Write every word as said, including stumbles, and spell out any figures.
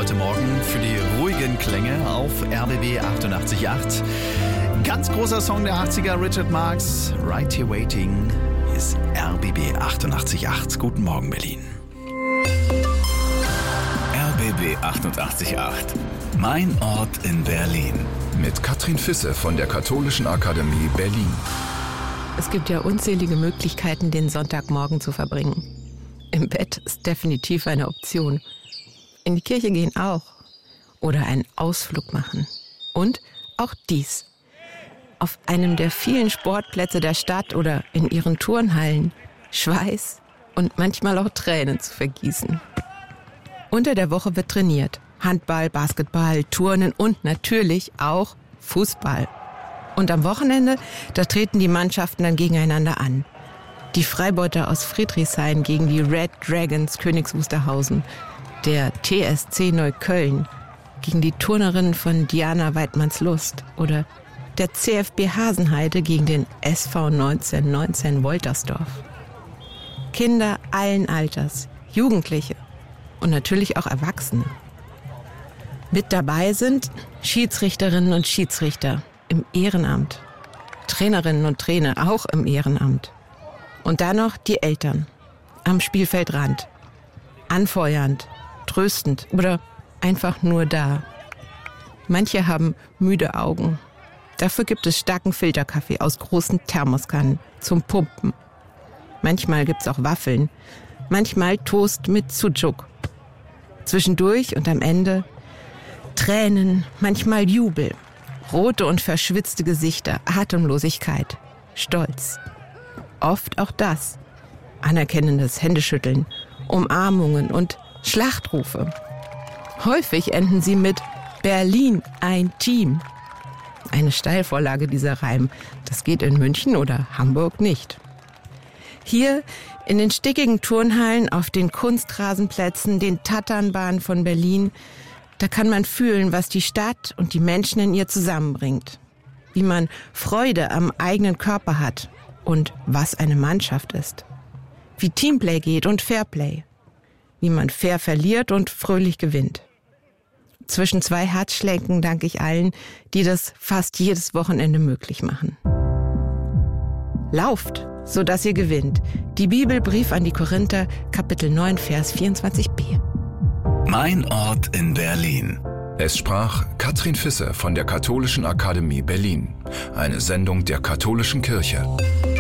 heute Morgen für die ruhigen Klänge auf R B B achtundachtzig Komma acht. Ganz großer Song der achtziger, Richard Marx, Right Here Waiting, ist R B B achtundachtzig Komma acht. Guten Morgen, Berlin. R B B achtundachtzig Komma acht. Mein Ort in Berlin. Mit Katrin Fisse von der Katholischen Akademie Berlin. Es gibt ja unzählige Möglichkeiten, den Sonntagmorgen zu verbringen. Im Bett ist definitiv eine Option. In die Kirche gehen auch. Oder einen Ausflug machen. Und auch dies. Auf einem der vielen Sportplätze der Stadt oder in ihren Turnhallen Schweiß und manchmal auch Tränen zu vergießen. Unter der Woche wird trainiert. Handball, Basketball, Turnen und natürlich auch Fußball. Und am Wochenende, da treten die Mannschaften dann gegeneinander an. Die Freibeuter aus Friedrichshain gegen die Red Dragons Königs Wusterhausen. Der T S C Neukölln gegen die Turnerinnen von Diana Weidmannslust. Oder der C F B Hasenheide gegen den S V neunzehnhundertneunzehn Woltersdorf. Kinder allen Alters, Jugendliche und natürlich auch Erwachsene. Mit dabei sind Schiedsrichterinnen und Schiedsrichter im Ehrenamt, Trainerinnen und Trainer auch im Ehrenamt. Und dann noch die Eltern am Spielfeldrand, anfeuernd, tröstend oder einfach nur da. Manche haben müde Augen. Dafür gibt es starken Filterkaffee aus großen Thermoskannen zum Pumpen. Manchmal gibt's auch Waffeln, manchmal Toast mit Sucuk. Zwischendurch und am Ende Tränen, manchmal Jubel, rote und verschwitzte Gesichter, Atemlosigkeit, Stolz. Oft auch das, anerkennendes Händeschütteln, Umarmungen und Schlachtrufe. Häufig enden sie mit Berlin, ein Team. Eine Steilvorlage dieser Reim, das geht in München oder Hamburg nicht. Hier in den stickigen Turnhallen, auf den Kunstrasenplätzen, den Tatanbahnen von Berlin, da kann man fühlen, was die Stadt und die Menschen in ihr zusammenbringt. Wie man Freude am eigenen Körper hat und was eine Mannschaft ist. Wie Teamplay geht und Fairplay. Wie man fair verliert und fröhlich gewinnt. Zwischen zwei Herzschlägen danke ich allen, die das fast jedes Wochenende möglich machen. Lauft, sodass ihr gewinnt. Die Bibel, Brief an die Korinther, Kapitel neun, Vers vierundzwanzig b. Mein Ort in Berlin. Es sprach Katrin Fisse von der Katholischen Akademie Berlin. Eine Sendung der Katholischen Kirche.